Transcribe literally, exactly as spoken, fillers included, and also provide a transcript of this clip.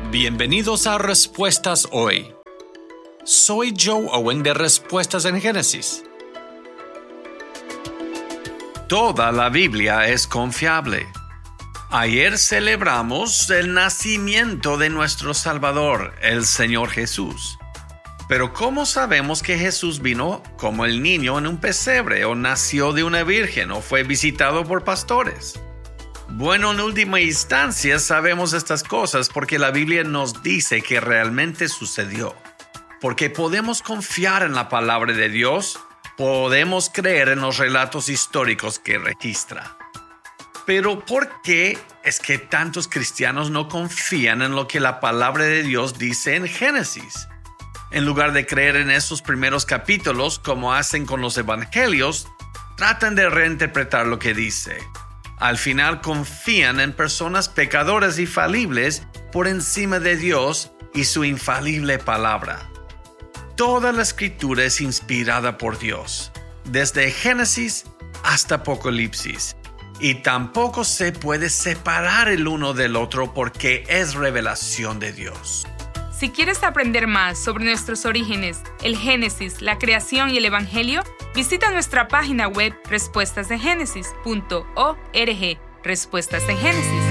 Bienvenidos a Respuestas Hoy. Soy Joe Owen de Respuestas en Génesis. Toda la Biblia es confiable. Ayer celebramos el nacimiento de nuestro Salvador, el Señor Jesús. Pero ¿cómo sabemos que Jesús vino como el niño en un pesebre, o nació de una virgen, o fue visitado por pastores? Bueno, en última instancia sabemos estas cosas porque la Biblia nos dice que realmente sucedió. Porque podemos confiar en la palabra de Dios, podemos creer en los relatos históricos que registra. Pero ¿por qué es que tantos cristianos no confían en lo que la palabra de Dios dice en Génesis? En lugar de creer en esos primeros capítulos, como hacen con los evangelios, tratan de reinterpretar lo que dice. Al final confían en personas pecadoras y falibles por encima de Dios y su infalible palabra. Toda la escritura es inspirada por Dios, desde Génesis hasta Apocalipsis, y tampoco se puede separar el uno del otro porque es revelación de Dios. Si quieres aprender más sobre nuestros orígenes, el Génesis, la creación y el Evangelio, visita nuestra página web respuestas en génesis punto org. Respuestas en Génesis.